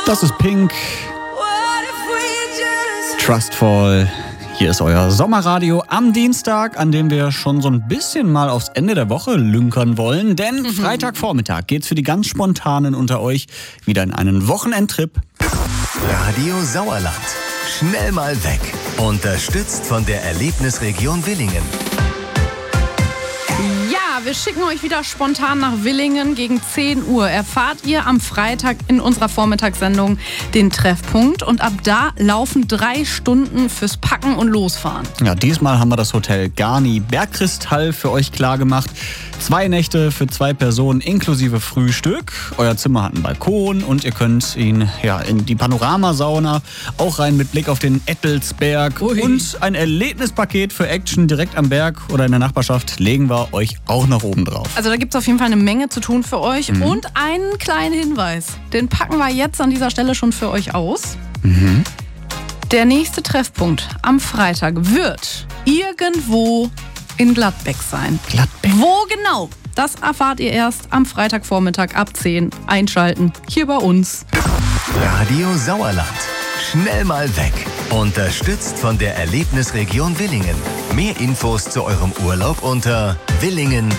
Das ist Pink. Trustful. Hier ist euer Sommerradio am Dienstag, an dem wir schon so ein bisschen mal aufs Ende der Woche lünkern wollen. Denn Freitagvormittag geht's für die ganz Spontanen unter euch wieder in einen Wochenendtrip. Radio Sauerland. Schnell mal weg. Unterstützt von der Erlebnisregion Willingen. Ja, wir schicken euch wieder spontan nach Willingen gegen 10 Uhr. Erfahrt ihr am Freitag in unserer Vormittagssendung den Treffpunkt. Und ab da laufen 3 Stunden fürs Packen und Losfahren. Ja, diesmal haben wir das Hotel Garni Bergkristall für euch klar gemacht. 2 Nächte für 2 Personen inklusive Frühstück. Euer Zimmer hat einen Balkon und ihr könnt ihn in die Panoramasauna auch rein mit Blick auf den Ettelsberg. Ui. Und ein Erlebnispaket für Action direkt am Berg oder in der Nachbarschaft legen wir euch auch noch oben drauf. Also da gibt es auf jeden Fall eine Menge zu tun für euch. Und einen kleinen Hinweis, den packen wir jetzt an dieser Stelle schon für euch aus. Der nächste Treffpunkt am Freitag wird irgendwo in Gladbeck sein. Gladbeck. Wo genau? Das erfahrt ihr erst am Freitagvormittag ab 10. Einschalten. Hier bei uns. Radio Sauerland. Schnell mal weg. Unterstützt von der Erlebnisregion Willingen. Mehr Infos zu eurem Urlaub unter willingen.de.